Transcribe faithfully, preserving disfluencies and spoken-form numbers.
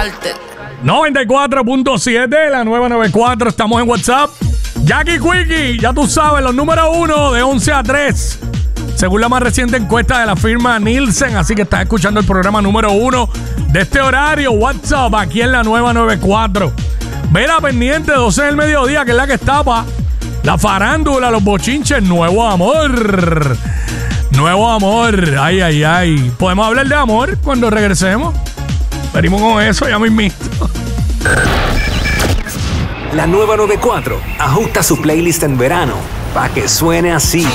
tocarte. noventa y cuatro punto siete, la nueva noventa y cuatro, estamos en WhatsApp. Jackie Quickie, ya tú sabes, los números uno de once a tres, según la más reciente encuesta de la firma Nielsen. Así que estás escuchando el programa número uno de este horario, WhatsApp, aquí en la nueva noventa y cuatro. Mira, pendiente, doce del mediodía, que es la que está, pa. La farándula, los bochinches, nuevo amor. Nuevo amor, ay, ay, ay. ¿Podemos hablar de amor cuando regresemos? Venimos con eso, ya mismito. La nueva noventa y cuatro ajusta su playlist en verano para que suene así.